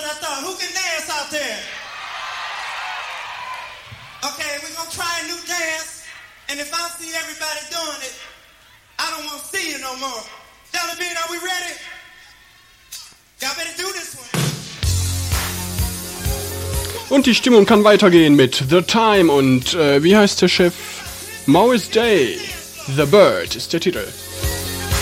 I thought. Who can dance out there? Okay, we're gonna try a new dance, and if I see everybody doing it, I don't want to see you no more. Jelly Bean, are we ready? Y'all better do this one. Und die Stimmung kann weitergehen mit The Time und wie heißt der Chef? Morris Day. The Bird ist der Titel.